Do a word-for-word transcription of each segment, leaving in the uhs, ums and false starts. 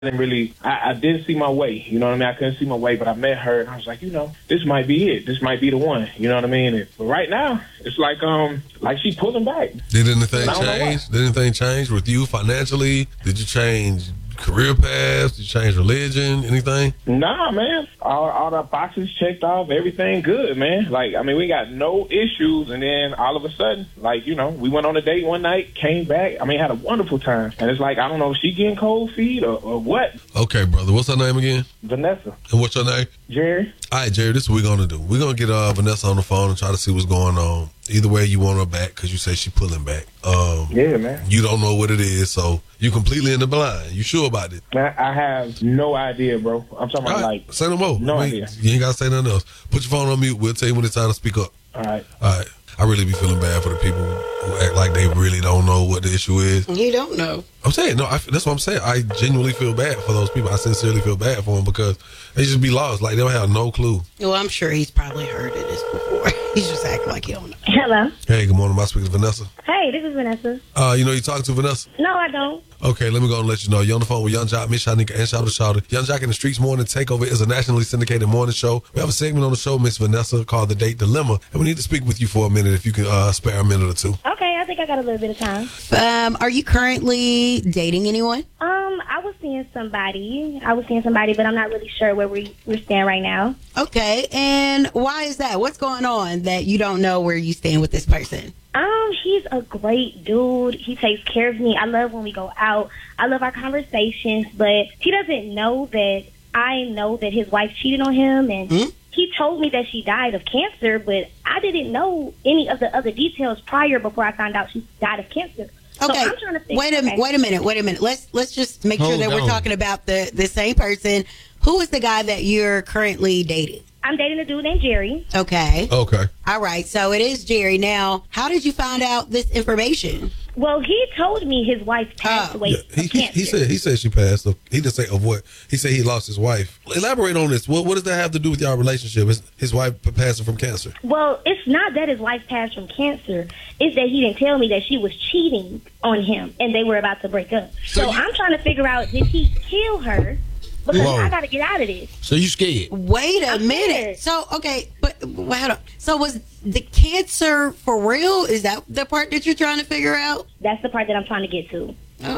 didn't really, I, I didn't see my way, you know what I mean? I couldn't see my way, but I met her and I was like, you know, this might be it. This might be the one, you know what I mean? And, but right now, it's like, um, like she pulling back. Did anything change? Did anything change with you financially? Did you change career paths? Did you change religion? Anything? Nah, man. All, all the boxes checked off. Everything good, man. Like, I mean, we got no issues. And then all of a sudden, like, you know, we went on a date one night, came back. I mean, had a wonderful time. And it's like, I don't know if she getting cold feet or, or what. Okay, brother. What's her name again? Vanessa. And what's your name? Jerry. All right, Jerry, this is what we're going to do. We're going to get uh, Vanessa on the phone and try to see what's going on. Either way, you want her back because you say she pulling back. Um, yeah, man. You don't know what it is, so you completely in the blind. You sure about it? Man, I have no idea, bro. I'm talking about right. like... Say no more. No I mean, idea. You ain't got to say nothing else. Put your phone on mute. We'll tell you when it's time to speak up. All right. All right. I really be feeling bad for the people who act like they really don't know what the issue is. You don't know. I'm saying, no, I, that's what I'm saying. I genuinely feel bad for those people. I sincerely feel bad for them because they just be lost. Like, they don't have no clue. Well, I'm sure he's probably heard of this before. He's just acting like he don't know. Hello. Hey, good morning. Am I speaking to Vanessa? Hey, this is Vanessa. Uh, you know you talking to Vanessa? No, I don't. Okay, let me go and let you know. You're on the phone with Young Jock, Miss Shanika, and Shout to Shout. Young Jock in the Streets Morning Takeover is a nationally syndicated morning show. We have a segment on the show, Miss Vanessa, called The Date Dilemma, and we need to speak with you for a minute if you can uh, spare a minute or two. Okay, I think I got a little bit of time. Um, are you currently dating anyone? Um, I was seeing somebody. I was seeing somebody, but I'm not really sure where we, we're staying right now. Okay, and why is that? What's going on that you don't know where you stand with this person? Um, he's a great dude. He takes care of me. I love when we go out. I love our conversations, but he doesn't know that I know that his wife cheated on him, and mm-hmm. he told me that she died of cancer, but I didn't know any of the other details prior before I found out she died of cancer. Okay, so I'm trying to think, wait a okay. wait a minute, wait a minute. Let's let's just make Hold sure that on. we're talking about the the same person. Who is the guy that you're currently dating? I'm dating a dude named Jerry. Okay. Okay. All right. So it is Jerry. Now, how did you find out this information? Well, he told me his wife passed Oh. away Yeah, of he, he, cancer. he said he said she passed. He didn't say of what. He said he lost his wife. Elaborate on this. What what does that have to do with y'all relationship? His, his wife passing from cancer. Well, it's not that his wife passed from cancer. It's that he didn't tell me that she was cheating on him and they were about to break up. So, So you- I'm trying to figure out, did he kill her? Because Whoa. I got to get out of this. So you scared? Wait a I'm minute. scared. So okay, but well, hold on. So was the cancer for real? Is that the part that you're trying to figure out? That's the part that I'm trying to get to.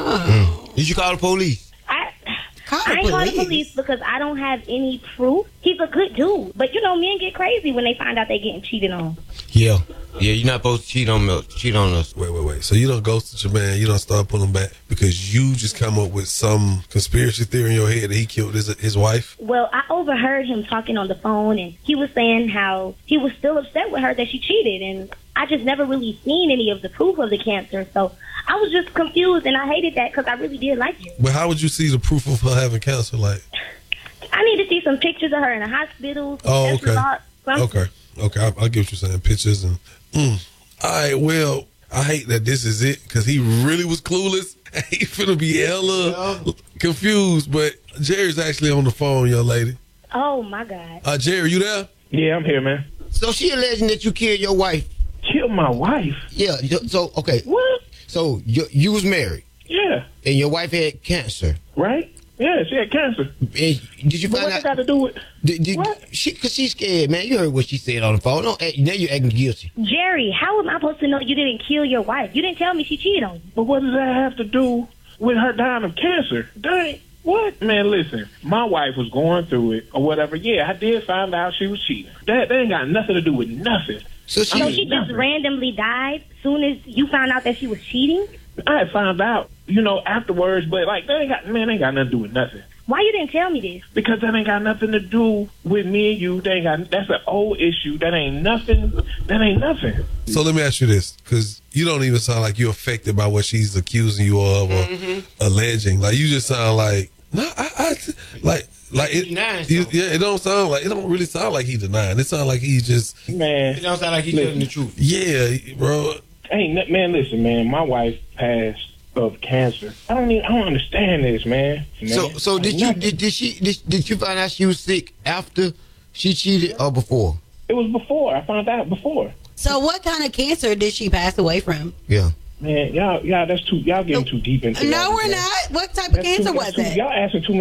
Oh. Did you call the police? I, Call I ain't the calling the police. police because I don't have any proof. He's a good dude. But, you know, men get crazy when they find out they getting cheated on. Yeah. Yeah, you're not supposed to cheat on me, cheat on us. Wait, wait, wait. So you don't ghost your man. You don't start pulling back because you just come up with some conspiracy theory in your head that he killed his his wife. Well, I overheard him talking on the phone, and he was saying how he was still upset with her that she cheated, and I just never really seen any of the proof of the cancer, so I was just confused, and I hated that because I really did like him. But how would you see the proof of her having cancer? Like, I need to see some pictures of her in the hospital. some Oh, test okay. results, something. okay, okay, I, I get what you're saying. Pictures and. Mm. All right, well, I hate that this is it because he really was clueless. He finna be hella confused, but Jerry's actually on the phone, young lady. Oh, my God. Uh, Jerry, you there? Yeah, I'm here, man. So she alleging that you killed your wife. Kill my wife? Yeah. you- So okay. What? So you you was married Yeah. and your wife had cancer. Right? Yeah, she had cancer. And did you But find what that got out? to do with... Did, did, What? she? Cause she's scared, man. You heard what she said on the phone. Don't act, now you're acting guilty. Jerry, how am I supposed to know you didn't kill your wife? You didn't tell me she cheated on you. But what does that have to do with her dying of cancer? Dang. What? Man, listen, my wife was going through it or whatever. Yeah, I did find out she was cheating. That, that ain't got nothing to do with nothing. So she. So she just randomly died soon as you found out that she was cheating? I had found out, you know, afterwards, but like, that ain't got, man, ain't got nothing to do with nothing. Why you didn't tell me this? Because that ain't got nothing to do with me and you. That ain't got, that's an old issue. That ain't nothing. That ain't nothing. So let me ask you this, because you don't even sound like you're affected by what she's accusing you of or Mm-hmm. alleging. Like, you just sound like, no, I, I like, like it. Denying You, something. yeah, it don't sound like, it don't really sound like he denying. It sounds like he just, Man, It don't sound like he's Listen. telling the truth. yeah, bro. ain't, no- man, listen, man, my wife passed of cancer. I don't even, I don't understand this, man. So Man, so did you nothing. did, did she did, did you find out she was sick after she cheated or before? It was before. I found out before. So what kind of cancer did she pass away from? Yeah. Man, y'all, y'all, that's too, y'all getting too deep into No, all we're this, man. not. What type of That's cancer too, was that's too, it? Y'all asking too